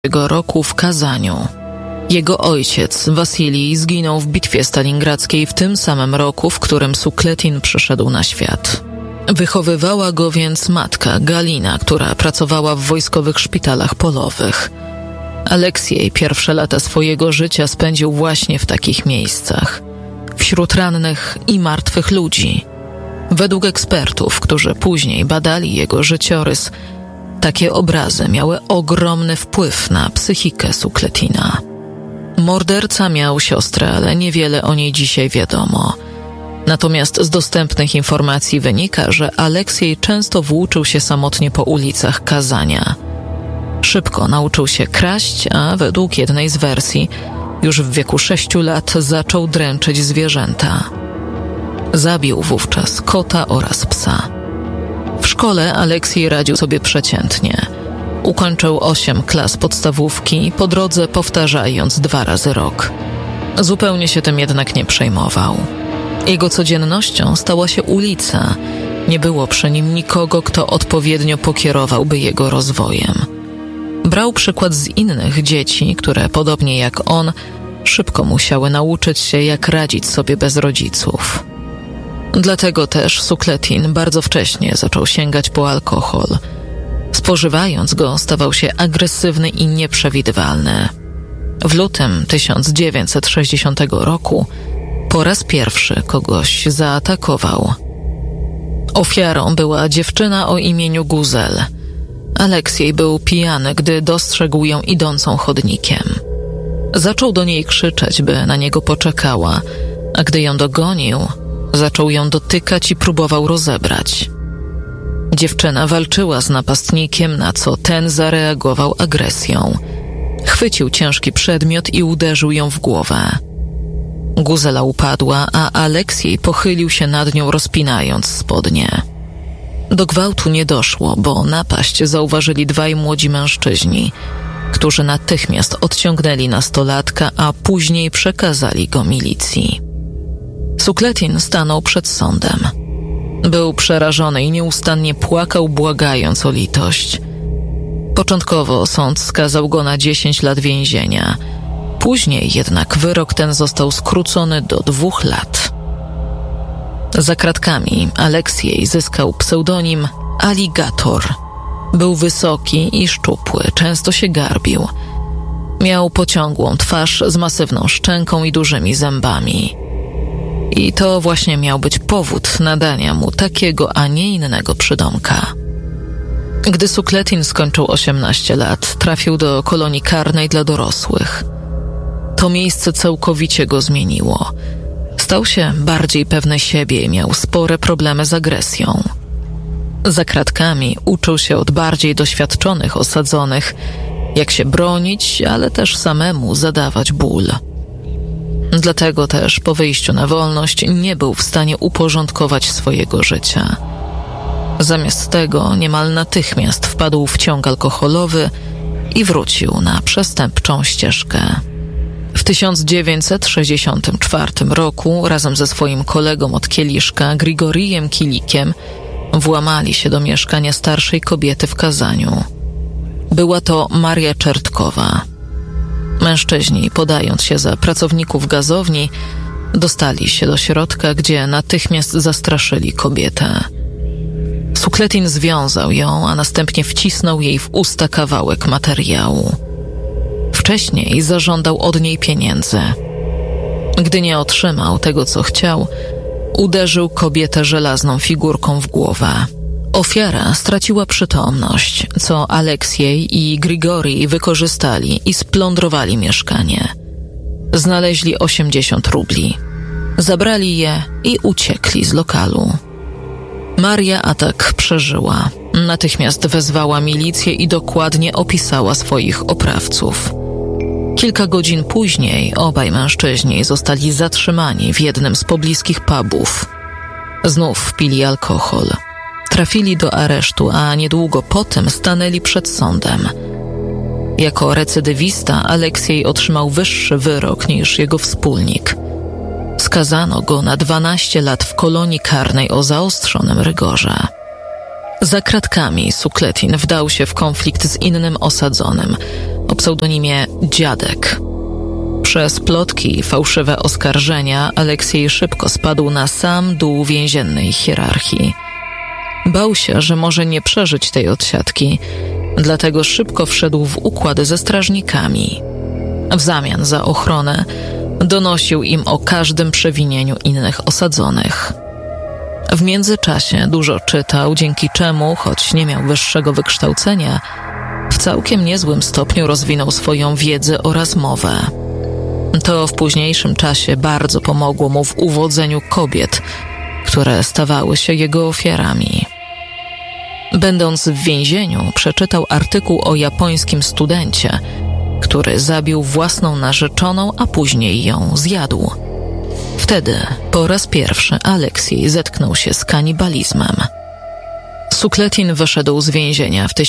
roku w Kazaniu. Jego ojciec, Wasilij, zginął w bitwie stalingradzkiej w tym samym roku, w którym Sukletin przyszedł na świat. Wychowywała go więc matka, Galina, która pracowała w wojskowych szpitalach polowych. Aleksiej pierwsze lata swojego życia spędził właśnie w takich miejscach, wśród rannych i martwych ludzi. Według ekspertów, którzy później badali jego życiorys, takie obrazy miały ogromny wpływ na psychikę Sukletina. Morderca miał siostrę, ale niewiele o niej dzisiaj wiadomo. Natomiast z dostępnych informacji wynika, że Aleksiej często włóczył się samotnie po ulicach Kazania. Szybko nauczył się kraść, a według jednej z wersji już w wieku 6 lat zaczął dręczyć zwierzęta. Zabił wówczas kota oraz psa. W szkole Aleksiej radził sobie przeciętnie. Ukończył 8 klas podstawówki, po drodze powtarzając 2 razy rok. Zupełnie się tym jednak nie przejmował. Jego codziennością stała się ulica. Nie było przy nim nikogo, kto odpowiednio pokierowałby jego rozwojem. Brał przykład z innych dzieci, które, podobnie jak on, szybko musiały nauczyć się, jak radzić sobie bez rodziców. Dlatego też Sukletin bardzo wcześnie zaczął sięgać po alkohol. Spożywając go, stawał się agresywny i nieprzewidywalny. W lutym 1960 roku po raz pierwszy kogoś zaatakował. Ofiarą była dziewczyna o imieniu Guzel. Aleksiej był pijany, gdy dostrzegł ją idącą chodnikiem. Zaczął do niej krzyczeć, by na niego poczekała, a gdy ją dogonił, zaczął ją dotykać i próbował rozebrać. Dziewczyna walczyła z napastnikiem, na co ten zareagował agresją. Chwycił ciężki przedmiot i uderzył ją w głowę. Guzela upadła, a Aleksiej pochylił się nad nią, rozpinając spodnie. Do gwałtu nie doszło, bo napaść zauważyli 2 młodzi mężczyźni, którzy natychmiast odciągnęli nastolatka, a później przekazali go milicji. Sukletin stanął przed sądem. Był przerażony i nieustannie płakał, błagając o litość. Początkowo sąd skazał go na 10 lat więzienia. Później jednak wyrok ten został skrócony do 2 lat. Za kratkami Aleksiej zyskał pseudonim Aligator. Był wysoki i szczupły, często się garbił. Miał pociągłą twarz z masywną szczęką i dużymi zębami. I to właśnie miał być powód nadania mu takiego, a nie innego przydomka. Gdy Sukletin skończył 18 lat, trafił do kolonii karnej dla dorosłych. To miejsce całkowicie go zmieniło. Stał się bardziej pewny siebie i miał spore problemy z agresją. Za kratkami uczył się od bardziej doświadczonych osadzonych, jak się bronić, ale też samemu zadawać ból. Dlatego też po wyjściu na wolność nie był w stanie uporządkować swojego życia. Zamiast tego niemal natychmiast wpadł w ciąg alkoholowy i wrócił na przestępczą ścieżkę. W 1964 roku razem ze swoim kolegą od Kieliszka, Grigorijem Kilikiem, włamali się do mieszkania starszej kobiety w Kazaniu. Była to Maria Czertkowa. Mężczyźni, podając się za pracowników gazowni, dostali się do środka, gdzie natychmiast zastraszyli kobietę. Sukletin związał ją, a następnie wcisnął jej w usta kawałek materiału. Wcześniej zażądał od niej pieniędzy. Gdy nie otrzymał tego, co chciał, uderzył kobietę żelazną figurką w głowę. Ofiara straciła przytomność, co Aleksiej i Grigorij wykorzystali i splądrowali mieszkanie. Znaleźli 80 rubli. Zabrali je i uciekli z lokalu. Maria atak przeżyła. Natychmiast wezwała milicję i dokładnie opisała swoich oprawców. Kilka godzin później obaj mężczyźni zostali zatrzymani w jednym z pobliskich pubów. Znów pili alkohol. Trafili do aresztu, a niedługo potem stanęli przed sądem. Jako recydywista Aleksiej otrzymał wyższy wyrok niż jego wspólnik. Skazano go na 12 lat w kolonii karnej o zaostrzonym rygorze. Za kratkami Sukletin wdał się w konflikt z innym osadzonym, pseudonimie Dziadek. Przez plotki i fałszywe oskarżenia Aleksiej szybko spadł na sam dół więziennej hierarchii. Bał się, że może nie przeżyć tej odsiadki, dlatego szybko wszedł w układ ze strażnikami. W zamian za ochronę donosił im o każdym przewinieniu innych osadzonych. W międzyczasie dużo czytał, dzięki czemu, choć nie miał wyższego wykształcenia, w całkiem niezłym stopniu rozwinął swoją wiedzę oraz mowę. To w późniejszym czasie bardzo pomogło mu w uwodzeniu kobiet, które stawały się jego ofiarami. Będąc w więzieniu, przeczytał artykuł o japońskim studencie, który zabił własną narzeczoną, a później ją zjadł. Wtedy po raz pierwszy Aleksiej zetknął się z kanibalizmem. Sukletin wyszedł z więzienia w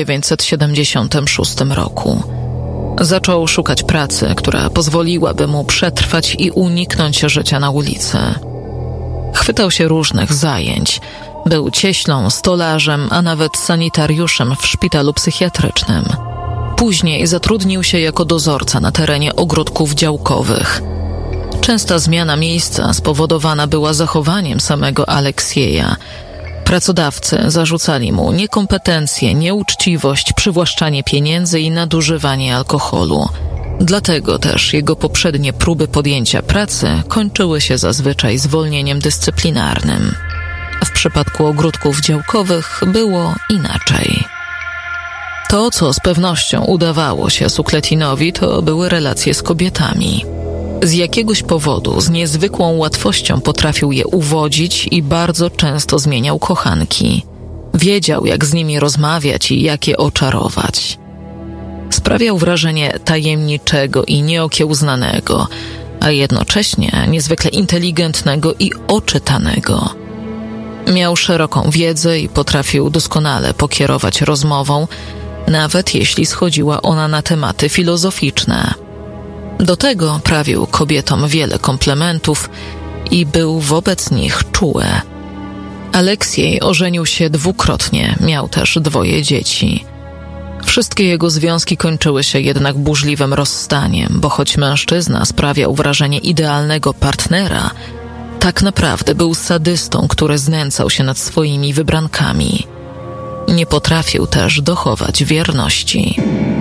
1976 roku. Zaczął szukać pracy, która pozwoliłaby mu przetrwać i uniknąć życia na ulicy. Chwytał się różnych zajęć. Był cieślą, stolarzem, a nawet sanitariuszem w szpitalu psychiatrycznym. Później zatrudnił się jako dozorca na terenie ogródków działkowych. Częsta zmiana miejsca spowodowana była zachowaniem samego Aleksieja. Pracodawcy zarzucali mu niekompetencję, nieuczciwość, przywłaszczanie pieniędzy i nadużywanie alkoholu. Dlatego też jego poprzednie próby podjęcia pracy kończyły się zazwyczaj zwolnieniem dyscyplinarnym. W przypadku ogródków działkowych było inaczej. To, co z pewnością udawało się Sukletinowi, to były relacje z kobietami. Z jakiegoś powodu z niezwykłą łatwością potrafił je uwodzić i bardzo często zmieniał kochanki. Wiedział, jak z nimi rozmawiać i jak je oczarować. Sprawiał wrażenie tajemniczego i nieokiełznanego, a jednocześnie niezwykle inteligentnego i oczytanego. Miał szeroką wiedzę i potrafił doskonale pokierować rozmową, nawet jeśli schodziła ona na tematy filozoficzne. Do tego prawił kobietom wiele komplementów i był wobec nich czuły. Aleksiej ożenił się dwukrotnie, miał też 2 dzieci. Wszystkie jego związki kończyły się jednak burzliwym rozstaniem, bo choć mężczyzna sprawiał wrażenie idealnego partnera, tak naprawdę był sadystą, który znęcał się nad swoimi wybrankami. Nie potrafił też dochować wierności.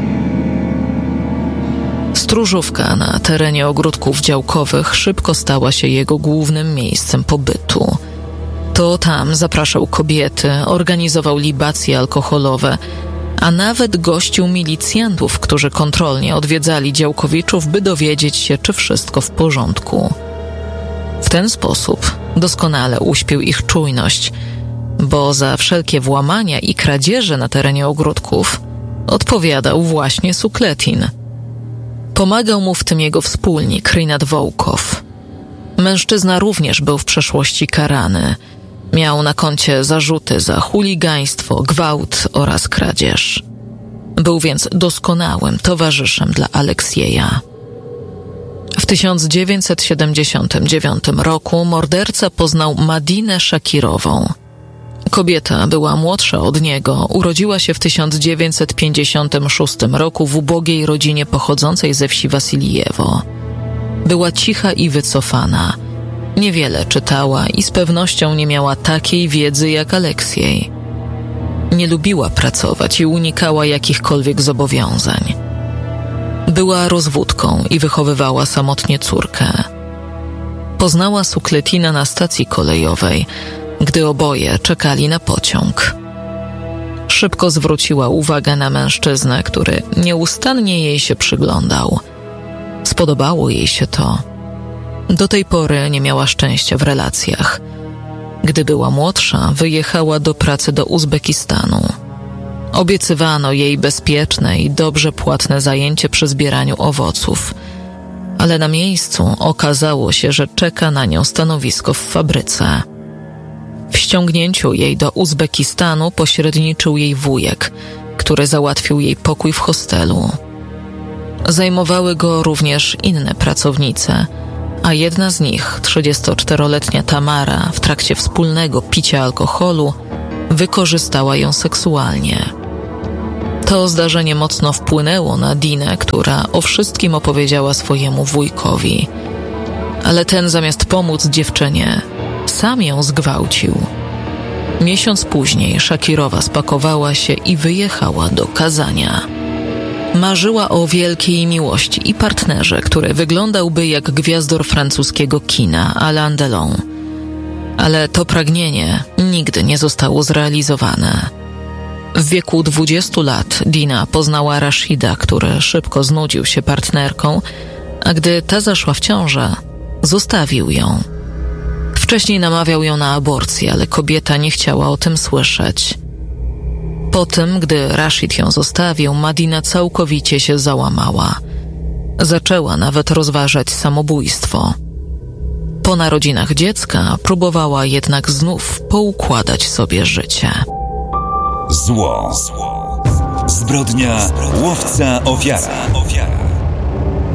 Stróżówka na terenie ogródków działkowych szybko stała się jego głównym miejscem pobytu. To tam zapraszał kobiety, organizował libacje alkoholowe, a nawet gościł milicjantów, którzy kontrolnie odwiedzali działkowiczów, by dowiedzieć się, czy wszystko w porządku. W ten sposób doskonale uśpił ich czujność, bo za wszelkie włamania i kradzieże na terenie ogródków odpowiadał właśnie Sukletin. Pomagał mu w tym jego wspólnik Rinat Wołkow. Mężczyzna również był w przeszłości karany. Miał na koncie zarzuty za chuligaństwo, gwałt oraz kradzież. Był więc doskonałym towarzyszem dla Aleksieja. W 1979 roku morderca poznał Madinę Szakirową. Kobieta była młodsza od niego, urodziła się w 1956 roku w ubogiej rodzinie pochodzącej ze wsi Wasilijewo. Była cicha i wycofana. Niewiele czytała i z pewnością nie miała takiej wiedzy jak Aleksiej. Nie lubiła pracować i unikała jakichkolwiek zobowiązań. Była rozwódką i wychowywała samotnie córkę. Poznała Sukletina na stacji kolejowej, gdy oboje czekali na pociąg. Szybko zwróciła uwagę na mężczyznę, który nieustannie jej się przyglądał. Spodobało jej się to. Do tej pory nie miała szczęścia w relacjach. Gdy była młodsza, wyjechała do pracy do Uzbekistanu. Obiecywano jej bezpieczne i dobrze płatne zajęcie przy zbieraniu owoców, ale na miejscu okazało się, że czeka na nią stanowisko w fabryce. W ściągnięciu jej do Uzbekistanu pośredniczył jej wujek, który załatwił jej pokój w hostelu. Zajmowały go również inne pracownice, a jedna z nich, 34-letnia Tamara, w trakcie wspólnego picia alkoholu wykorzystała ją seksualnie. To zdarzenie mocno wpłynęło na Dinę, która o wszystkim opowiedziała swojemu wujkowi. Ale ten zamiast pomóc dziewczynie, sam ją zgwałcił. Miesiąc później Szakirowa spakowała się i wyjechała do Kazania. Marzyła o wielkiej miłości i partnerze, który wyglądałby jak gwiazdor francuskiego kina Alain Delon. Ale to pragnienie nigdy nie zostało zrealizowane. W wieku 20 lat Dina poznała Rashida, który szybko znudził się partnerką, a gdy ta zaszła w ciążę, zostawił ją. Wcześniej namawiał ją na aborcję, ale kobieta nie chciała o tym słyszeć. Po tym, gdy Rashid ją zostawił, Madina całkowicie się załamała. Zaczęła nawet rozważać samobójstwo. Po narodzinach dziecka próbowała jednak znów poukładać sobie życie. Zło. Zbrodnia, łowca, ofiara.